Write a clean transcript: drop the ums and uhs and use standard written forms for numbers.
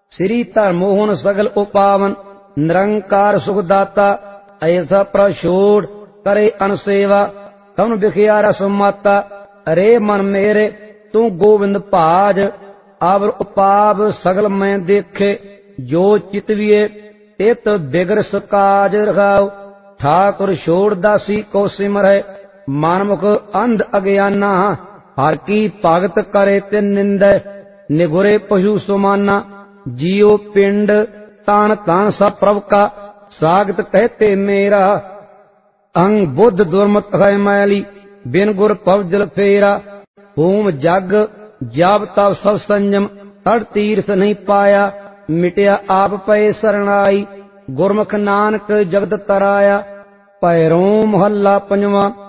श्री धर्मोहन सगल उपावन निरंकार सुखदाता ऐसा प्रछोड़ करे अनसेवा कौन बिखिया रस माता अरे मन मेरे तू गोविंद भाज आवर उपाव सगल मैं देखे जो चितविए इत बिगर सकाज रखाओ ठाकुर छोड़ दासी को सिमरै मानमुख अंध अज्ञाना हर की भगत करे तिन निंदै निगुरे पशु सुमाना जियो पिंड तान तान सा प्रभ का सागत कहते मेरा अंग बुद्ध दुर्मत है मैली बिन गुर पव जल फेरा होम जग जाप तप सब संयम तड़ तीर्थ नहीं पाया मिटया आप पए सरणाई गुरमुख नानक जगत तराया पैरों महला पंजवा।